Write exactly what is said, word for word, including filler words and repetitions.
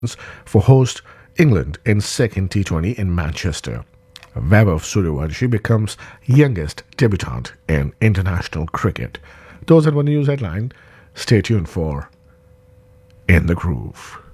for host England in second T twenty in Manchester. Vaibhav Suryavanshi becomes youngest debutant in international cricket. Those are the news headline. Stay tuned for In the Groove.